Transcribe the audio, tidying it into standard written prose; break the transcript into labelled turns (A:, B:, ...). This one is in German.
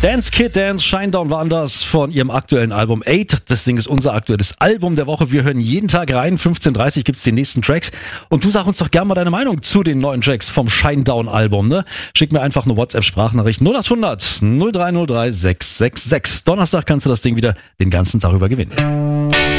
A: Dance Kid Dance, Shinedown waren das von ihrem aktuellen Album 8. Das Ding ist unser aktuelles Album der Woche. Wir hören jeden Tag rein. 15.30 Uhr gibt's die nächsten Tracks. Und du sag uns doch gerne mal deine Meinung zu den neuen Tracks vom Shinedown Album, ne? Schick mir einfach eine WhatsApp-Sprachnachricht 0800 0303 666. Donnerstag kannst du das Ding wieder den ganzen Tag über gewinnen.